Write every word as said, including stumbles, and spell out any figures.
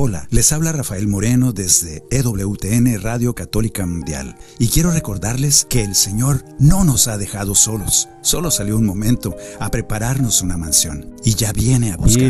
Hola, les habla Rafael Moreno desde E W T N Radio Católica Mundial y quiero recordarles que el Señor no nos ha dejado solos. Solo salió un momento a prepararnos una mansión y ya viene a buscar.